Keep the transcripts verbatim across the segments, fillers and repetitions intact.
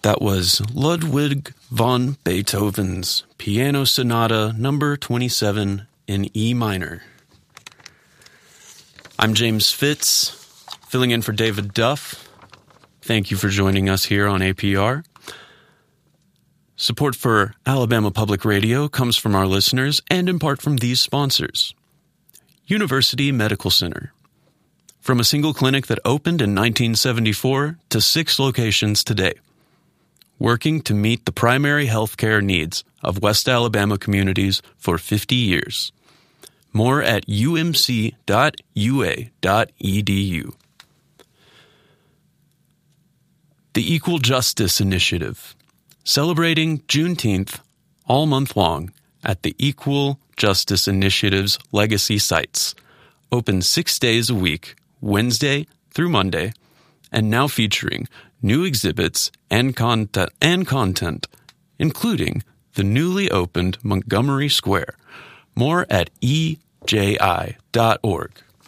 That was Ludwig von Beethoven's Piano Sonata number twenty-seven in E minor. I'm James Fitz, filling in for David Duff. Thank you for joining us here on A P R. Support for Alabama Public Radio comes from our listeners and in part from these sponsors. University Medical Center. From a single clinic that opened in nineteen seventy-four to six locations today, working to meet the primary healthcare needs of West Alabama communities for fifty years. More at u m c dot u a dot e d u. The Equal Justice Initiative, celebrating Juneteenth all month long at the Equal Justice Initiative's legacy sites, open six days a week, Wednesday through Monday, and now featuring new exhibits and content, and content, including the newly opened Montgomery Square. More at e j i dot org.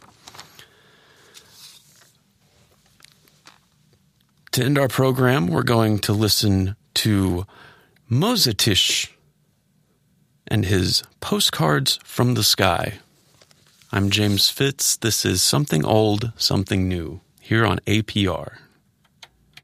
To end our program, we're going to listen to Mozetish and his Postcards from the Sky. I'm James Fitz. This is Something Old, Something New, here on A P R.